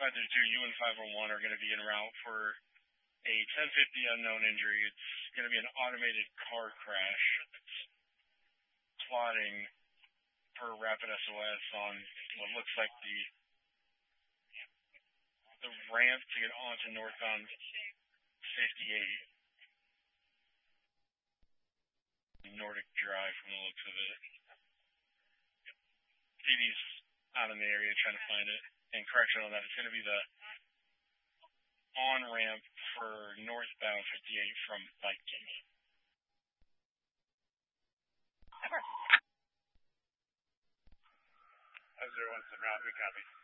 532, you and 501 are going to be en route for a 1050 unknown injury. It's going to be an automated car crash. It's plotting per Rapid SOS on what looks like the ramp to get onto northbound 58. Nordic Drive from the looks of it. PD's out in the area trying to find it. And correction on that, it's going to be the on-ramp for northbound 58 from Viking. As everyone's en route, we copy.